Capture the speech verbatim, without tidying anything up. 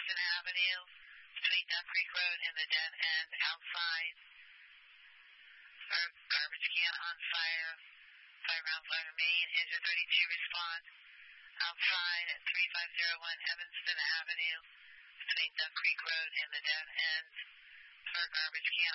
Evanston Avenue, between Duck Creek Road and the dead end outside. Our garbage can on fire. Fire around Fire Main. Engine thirty-two respond. Outside at three five zero one Evanston Avenue, between Duck Creek Road and the dead end. For garbage can